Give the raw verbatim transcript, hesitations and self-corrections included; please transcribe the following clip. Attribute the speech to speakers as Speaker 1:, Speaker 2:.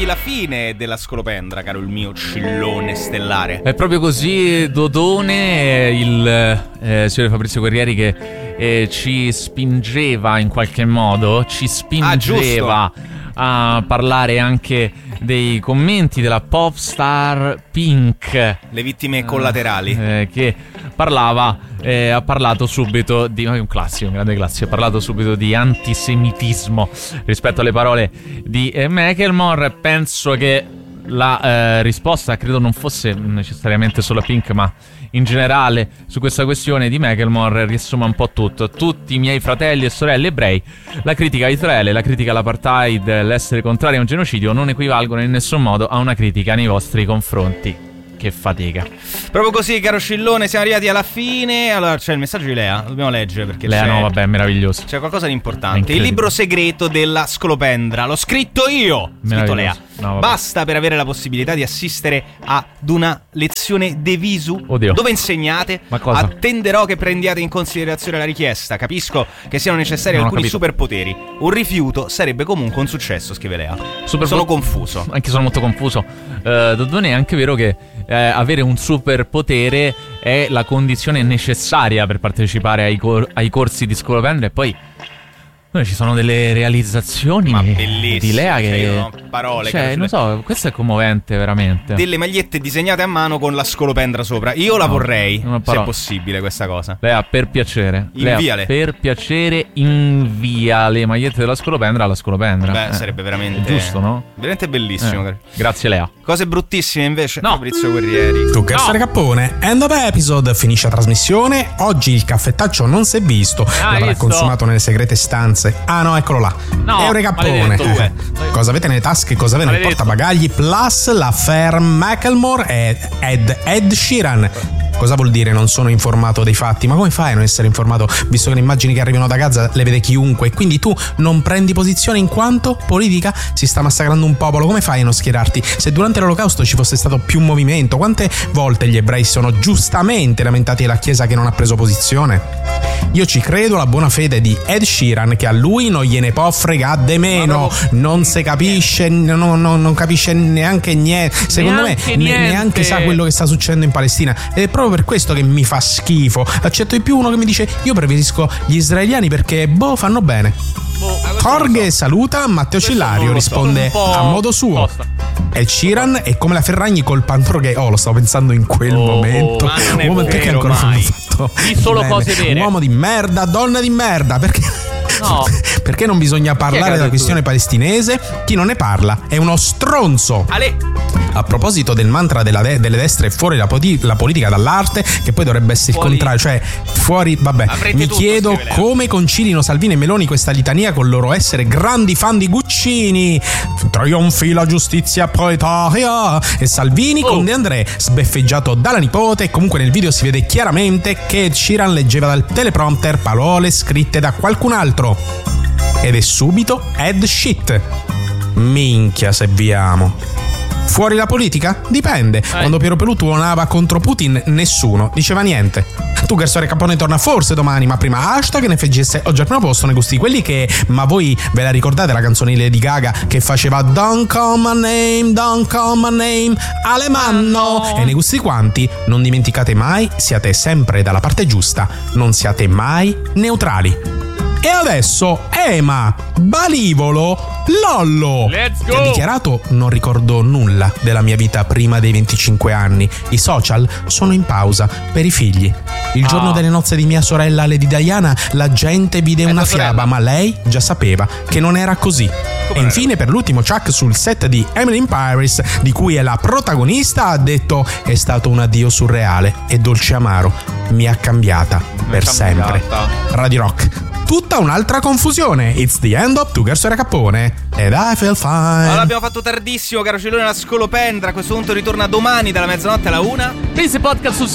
Speaker 1: la fine della scolopendra, caro il mio cillone stellare.
Speaker 2: È proprio così, Dodone, il eh, signore Fabrizio Guerrieri che eh, ci spingeva in qualche modo, ci spingeva ah, a parlare anche dei commenti della pop star Pink,
Speaker 1: le vittime collaterali,
Speaker 2: eh, che parlava, eh, ha parlato subito di un classico, un grande classico, ha parlato subito di antisemitismo rispetto alle parole di eh, Macklemore. Penso che la eh, risposta credo non fosse necessariamente solo a Pink, ma in generale su questa questione di Macklemore riassuma un po' tutto. Tutti i miei fratelli e sorelle ebrei, la critica a Israele, la critica all'apartheid, l'essere contrari a un genocidio non equivalgono in nessun modo a una critica nei vostri confronti. Che fatica.
Speaker 1: Proprio così, caro Scillone, siamo arrivati alla fine. Allora c'è il messaggio di Lea, dobbiamo leggere perché
Speaker 2: Lea,
Speaker 1: c'è...
Speaker 2: no, vabbè, è meraviglioso.
Speaker 1: C'è qualcosa di importante. Il libro segreto della scolopendra, l'ho scritto io, scritto Lea.
Speaker 2: No,
Speaker 1: basta per avere la possibilità di assistere ad una lezione de visu.
Speaker 2: Oddio.
Speaker 1: Dove insegnate.
Speaker 2: Ma cosa?
Speaker 1: Attenderò che prendiate in considerazione la richiesta. Capisco che siano necessari
Speaker 2: non
Speaker 1: alcuni superpoteri. Un rifiuto sarebbe comunque un successo, scrive Lea.
Speaker 2: Superpo-
Speaker 1: sono confuso.
Speaker 2: Anche sono molto confuso. uh, Dodone, è anche vero che eh, avere un superpotere è la condizione necessaria per partecipare ai, cor- ai corsi di scolopendra. E poi noi ci sono delle realizzazioni
Speaker 1: Ma
Speaker 2: di Lea che
Speaker 1: cioè, io non ho parole,
Speaker 2: cioè, non so, questo è commovente veramente.
Speaker 1: Delle magliette disegnate a mano con la scolopendra sopra. Io la
Speaker 2: no,
Speaker 1: vorrei, se è possibile questa cosa.
Speaker 2: Lea, per piacere
Speaker 1: Inviale.
Speaker 2: Lea, per piacere invia le magliette della scolopendra alla scolopendra.
Speaker 1: Beh,
Speaker 2: eh,
Speaker 1: sarebbe veramente
Speaker 2: giusto, no?
Speaker 1: Veramente bellissimo.
Speaker 2: eh, Grazie Lea.
Speaker 1: Cose bruttissime invece,
Speaker 2: no.
Speaker 1: Fabrizio Guerrieri.
Speaker 3: Tu che essere cappone. End of episode, finisce la trasmissione. Oggi il caffettaccio non si è visto.
Speaker 2: Ah,
Speaker 3: l'avrà
Speaker 2: visto?
Speaker 3: consumato nelle segrete stanze. Ah no, eccolo là.
Speaker 2: No,
Speaker 3: Euro cappone.
Speaker 2: maledetto.
Speaker 3: Eh, cosa avete nelle tasche? Cosa avete nel
Speaker 2: Maledetto.
Speaker 3: portabagagli? Plus la Fair Macklemore e Ed, Ed Sheeran. Cosa vuol dire non sono informato dei fatti? Ma come fai a non essere informato visto che le immagini che arrivano da Gaza le vede chiunque e quindi tu non prendi posizione in quanto politica si sta massacrando un popolo? Come fai a non schierarti? Se durante l'Olocausto ci fosse stato più movimento, quante volte gli ebrei si sono giustamente lamentati della Chiesa che non ha preso posizione? Io ci credo alla buona fede di Ed Sheeran, che a lui non gliene può fregare de meno, non si capisce, non, non, non capisce neanche niente, secondo
Speaker 2: Neanche
Speaker 3: me
Speaker 2: niente.
Speaker 3: ne, neanche sa quello che sta succedendo in Palestina, ed è proprio per questo che mi fa schifo. Accetto di più uno che mi dice io preferisco gli israeliani perché boh, fanno bene. Jorge saluta, Matteo Cillario risponde a modo suo. Ed Sheeran è come la Ferragni col pantro gay. Oh, lo stavo pensando in quel
Speaker 2: Oh,
Speaker 3: momento.
Speaker 1: ma non è
Speaker 3: Uomo, perché
Speaker 1: vero
Speaker 3: ancora non
Speaker 1: mai.
Speaker 3: ho fatto
Speaker 2: Di solo
Speaker 3: bene.
Speaker 2: cose vere.
Speaker 3: Uomo di merda, donna di merda. Perché
Speaker 2: No.
Speaker 3: perché non bisogna parlare della
Speaker 2: detto
Speaker 3: questione palestinese? Chi non ne parla è uno stronzo.
Speaker 1: Ale.
Speaker 3: A proposito del mantra della de- delle destre fuori la, poti- la politica dall'arte, che poi dovrebbe essere
Speaker 1: Fuori.
Speaker 3: il contrario, cioè fuori, vabbè,
Speaker 1: Avrete
Speaker 3: mi
Speaker 1: tutto,
Speaker 3: chiedo
Speaker 1: scrive Lea.
Speaker 3: come concilino Salvini e Meloni questa litania con il loro essere grandi fan di Guccini. Trionfi la giustizia proletaria. E Salvini
Speaker 2: Oh.
Speaker 3: con De André sbeffeggiato dalla nipote, e comunque nel video si vede chiaramente che Ed Sheeran leggeva dal teleprompter parole scritte da qualcun altro. Ed è subito Ed Shit. Minchia se vi amo. Fuori la politica? Dipende. Quando Piero Pelù tuonava contro Putin, nessuno diceva niente. Tu che Storia Capone torna forse domani, ma prima hashtag N F G S oggi al primo posto nei gusti quelli che... Ma voi ve la ricordate la canzone di Lady Gaga che faceva Don't call my name, don't call my name, Alemanno? E nei gusti quanti, non dimenticate mai, siate sempre dalla parte giusta, non siate mai neutrali. E adesso Ema Balivolo Lollo,
Speaker 2: Let's
Speaker 3: che
Speaker 2: go!
Speaker 3: ha dichiarato non ricordo nulla della mia vita prima dei venticinque anni. I social sono in pausa per i figli. Il giorno
Speaker 2: Ah.
Speaker 3: delle nozze di mia sorella Lady Diana la gente vide
Speaker 1: È
Speaker 3: una
Speaker 1: tua sorella?
Speaker 3: fiaba, ma lei già sapeva che non era così. E infine per l'ultimo Chuck sul set di Emily in Paris, di cui è la protagonista, ha detto è stato un addio surreale e dolce amaro, mi ha cambiata per sempre. Radio Rock, tutta un'altra confusione. It's the end of Two Girls Storia Cappone ed I feel fine.
Speaker 1: Allora abbiamo fatto tardissimo, caro Cellone, la scolopendra. A questo punto ritorna domani dalla mezzanotte alla una.
Speaker 2: Please podcast su